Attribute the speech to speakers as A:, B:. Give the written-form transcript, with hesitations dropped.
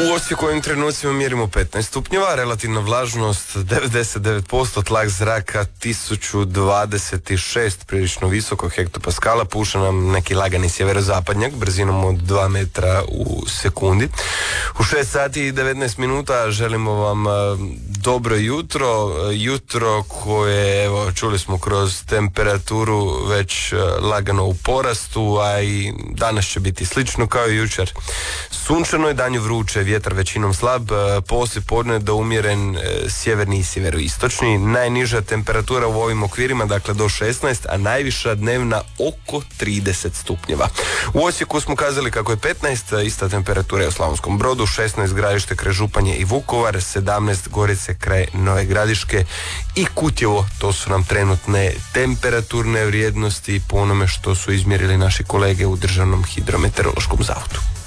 A: U Osijeku ovim trenucima mjerimo 15 stupnjeva, relativna vlažnost 99%, tlak zraka 1026, prilično visoko hektopaskala, puša nam neki lagani sjeverozapadnjak brzinom od 2 metra u sekundi. U 6 sati i 19 minuta želimo vam dobro jutro koje, evo, čuli smo kroz temperaturu već lagano u porastu, a i danas će biti slično kao i jučer. Sunčano je, danju vruće, vjetar većinom slab, poslijepodne do umjeren sjeverni i sjeveroistočni. Najniža temperatura u ovim okvirima, dakle do 16, a najviša dnevna oko 30 stupnjeva. U Osijeku smo kazali kako je 15, ista temperatura je u Slavonskom Brodu, 16 Gradište kraj Županje i Vukovar, 17 Gorice kraj Nove Gradiške i Kutjevo. To su nam trenutne temperaturne vrijednosti po onome što su izmjerili naši kolege u Državnom hidrometeorološkom zavodu.